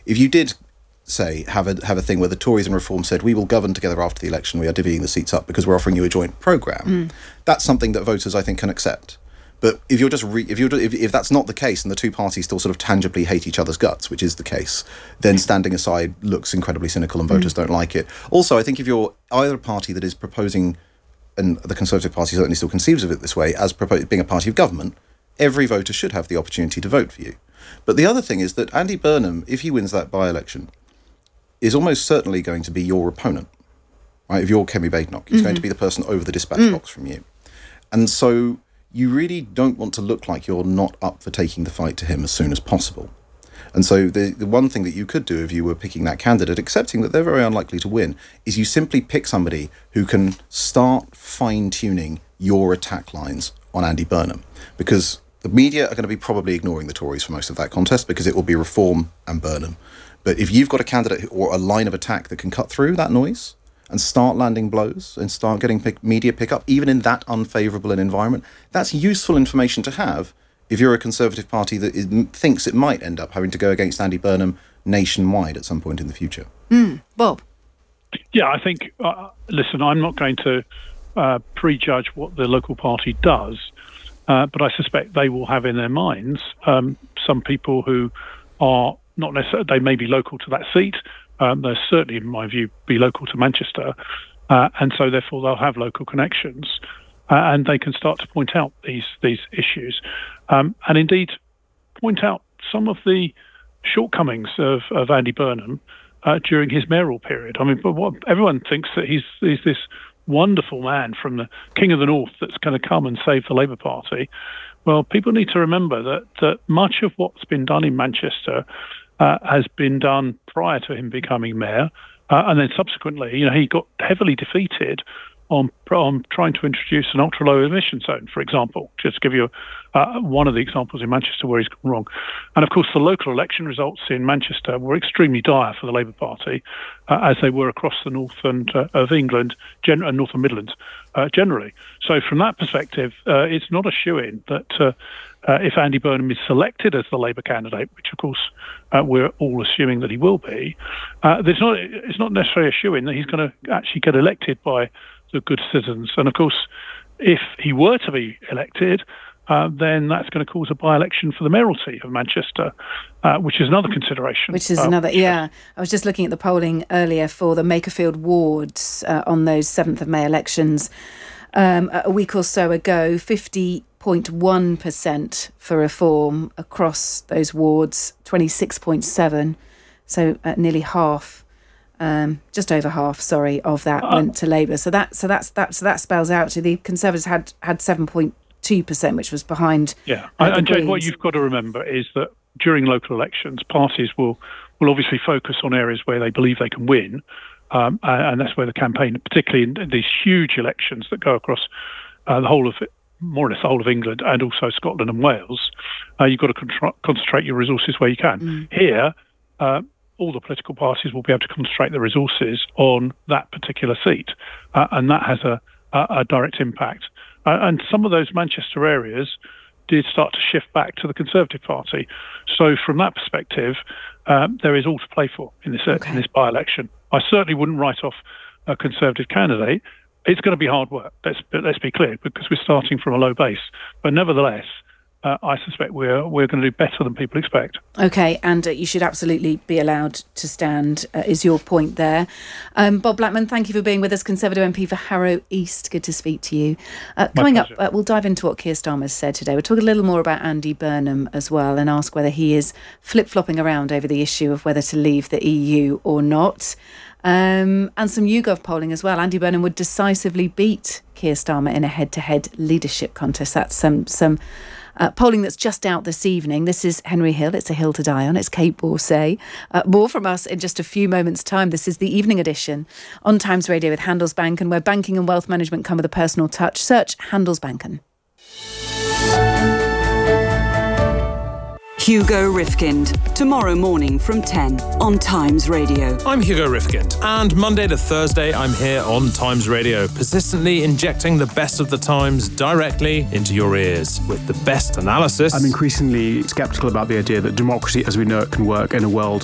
if you did say have a thing where the Tories and Reform said we will govern together after the election, we are divvying the seats up because we're offering you a joint programme, that's something that voters, I think, can accept. But if you're just if that's not the case and the two parties still sort of tangibly hate each other's guts, which is the case, then standing aside looks incredibly cynical and voters don't like it. Also, I think if you're either a party that is proposing, and the Conservative Party certainly still conceives of it this way, as being a party of government, every voter should have the opportunity to vote for you. But the other thing is that Andy Burnham, if he wins that by-election, is almost certainly going to be your opponent, right? If you're Kemi Badenoch, he's going to be the person over the dispatch box from you. And so you really don't want to look like you're not up for taking the fight to him as soon as possible. And so the one thing that you could do if you were picking that candidate, accepting that they're very unlikely to win, is you simply pick somebody who can start fine-tuning your attack lines on Andy Burnham. Because the media are going to be probably ignoring the Tories for most of that contest because it will be Reform and Burnham. But if you've got a candidate or a line of attack that can cut through that noise and start landing blows and start getting media pickup, even in that unfavourable an environment, that's useful information to have if you're a Conservative Party that thinks it might end up having to go against Andy Burnham nationwide at some point in the future. Bob? Yeah, I think, listen, I'm not going to prejudge what the local party does, but I suspect they will have in their minds some people who are not necessarily, they may be local to that seat. They'll certainly, in my view, be local to Manchester. And so, therefore, they'll have local connections. And they can start to point out these issues. And indeed, point out some of the shortcomings of Andy Burnham during his mayoral period. I mean, but everyone thinks that he's this wonderful man from the King of the North that's going to come and save the Labour Party. Well, people need to remember that much of what's been done in Manchester has been done prior to him becoming mayor, and then subsequently, he got heavily defeated on trying to introduce an ultra-low emission zone, for example, just to give you one of the examples in Manchester where he's gone wrong. And of course, the local election results in Manchester were extremely dire for the Labour Party, as they were across the north of England and North and Midlands generally. So from that perspective, it's not a shoo-in that if Andy Burnham is selected as the Labour candidate, which of course we're all assuming that he will be, it's not necessarily a shoo-in that he's going to actually get elected by the good citizens. And of course, if he were to be elected, then that's going to cause a by-election for the mayoralty of Manchester, which is another consideration. Which is another, yeah. I was just looking at the polling earlier for the Makerfield wards on those 7th of May elections a week or so ago. 50.1% for Reform across those wards, 26.7%, so nearly half. Just over half, of that went to Labour. So that spells out to the Conservatives had 7.2%, which was behind. Yeah, and Jane, what you've got to remember is that during local elections, parties will obviously focus on areas where they believe they can win, and that's where the campaign, particularly in these huge elections that go across the whole of more or less the whole of England and also Scotland and Wales, you've got to concentrate your resources where you can. Here. All the political parties will be able to concentrate their resources on that particular seat, and that has a direct impact. And some of those Manchester areas did start to shift back to the Conservative Party. So from that perspective, there is all to play for in this by-election. I certainly wouldn't write off a Conservative candidate. It's going to be hard work, let's be clear, because we're starting from a low base. But nevertheless, I suspect we're going to do better than people expect. OK, and you should absolutely be allowed to stand, is your point there. Bob Blackman, thank you for being with us, Conservative MP for Harrow East. Good to speak to you. Coming up, we'll dive into what Keir Starmer's said today. We'll talk a little more about Andy Burnham as well and ask whether he is flip-flopping around over the issue of whether to leave the EU or not. And some YouGov polling as well. Andy Burnham would decisively beat Keir Starmer in a head-to-head leadership contest. That's some polling that's just out this evening. This is Henry Hill. It's a hill to die on. It's Kate Borsay. More from us in just a few moments' time. This is the evening edition on Times Radio with Handelsbanken, where banking and wealth management come with a personal touch. Search Handelsbanken. Hugo Rifkind, tomorrow morning from 10 on Times Radio. I'm Hugo Rifkind, and Monday to Thursday I'm here on Times Radio, persistently injecting the best of the Times directly into your ears with the best analysis. I'm increasingly sceptical about the idea that democracy as we know it can work in a world